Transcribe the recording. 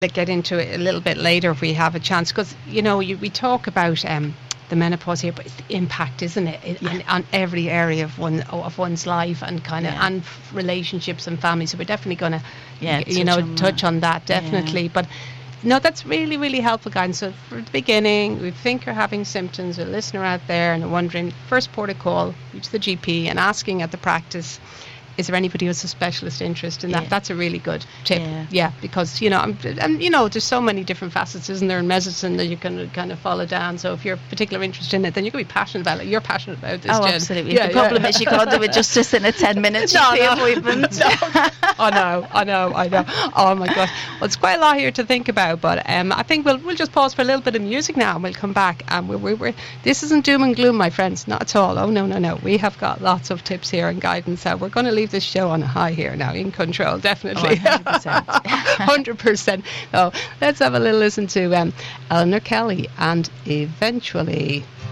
get into it a little bit later if we have a chance, because we talk about the menopause here, but it's the impact, isn't it, on every area of one's life, and and relationships and family. So we're definitely going to touch on that, definitely. But no, that's really, really helpful guidance. So for the beginning, we think you're having symptoms, a listener out there and wondering, first port of call, reach the GP and asking at the practice, is there anybody who has a specialist interest in that? That's a really good tip. Because there's so many different facets, isn't there, in medicine that you can kind of follow down. So if you're particular interest in it, then you can be passionate about it. You're passionate about this, Jen. Absolutely. The problem is you can't do it just in a 10-minute appointment. I know. Oh my God. Well, it's quite a lot here to think about, but I think we'll just pause for a little bit of music now, and we'll come back. And this isn't doom and gloom, my friends, not at all. Oh no. We have got lots of tips here and guidance. So we're going to leave this show on a high here now, in control, definitely. 100%. 100%. So let's have a little listen to Eleanor Kelly and Eventually.